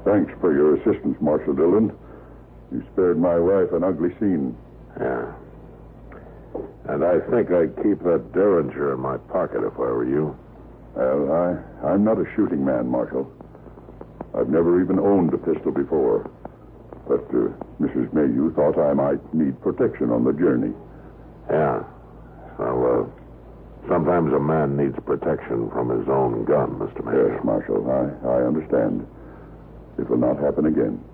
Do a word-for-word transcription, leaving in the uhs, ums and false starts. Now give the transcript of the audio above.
Thanks for your assistance, Marshal Dillon. You spared my wife an ugly scene. Yeah. And I think I'd keep that Derringer in my pocket if I were you. Well, I, I'm not a shooting man, Marshal. I've never even owned a pistol before. But uh, Missus Mayhew thought I might need protection on the journey. Yeah. Well, uh, sometimes a man needs protection from his own gun, Mister Mayhew. Yes, Marshal, I, I understand. It will not happen again.